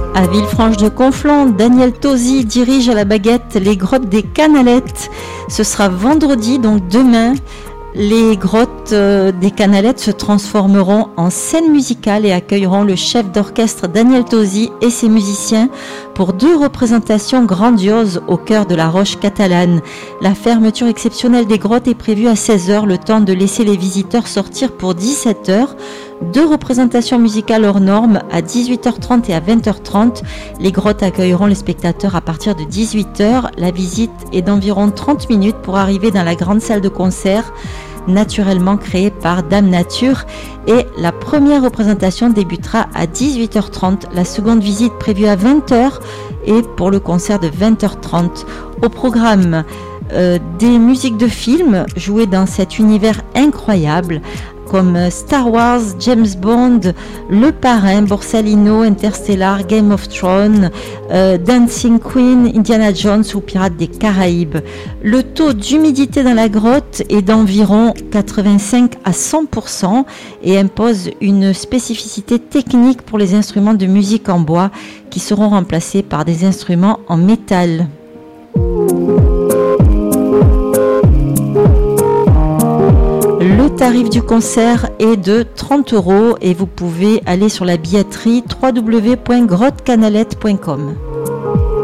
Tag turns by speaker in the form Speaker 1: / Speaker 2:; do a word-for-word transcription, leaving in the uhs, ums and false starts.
Speaker 1: À Villefranche-de-Conflans, Daniel Tosi dirige à la baguette les grottes des Canalettes. Ce sera vendredi, donc demain. Les grottes euh, des Canalettes se transformeront en scène musicale et accueilleront le chef d'orchestre Daniel Tosi et ses musiciens pour deux représentations grandioses au cœur de la Roche catalane. La fermeture exceptionnelle des grottes est prévue à seize heures, le temps de laisser les visiteurs sortir pour dix-sept heures. Deux représentations musicales hors normes à dix-huit heures trente et à vingt heures trente. Les grottes accueilleront les spectateurs à partir de dix-huit heures. La visite est d'environ trente minutes pour arriver dans la grande salle de concert, naturellement créée par Dame Nature. Et la première représentation débutera à dix-huit heures trente. La seconde visite prévue à vingt heures et pour le concert de vingt heures trente. Au programme, euh, des musiques de films jouées dans cet univers incroyable, comme Star Wars, James Bond, Le Parrain, Borsalino, Interstellar, Game of Thrones, euh, Dancing Queen, Indiana Jones ou Pirates des Caraïbes. Le taux d'humidité dans la grotte est d'environ quatre-vingt-cinq à cent pour cent et impose une spécificité technique pour les instruments de musique en bois qui seront remplacés par des instruments en métal. Le tarif du concert est de trente euros et vous pouvez aller sur la billetterie w w w point grotte canalette point com.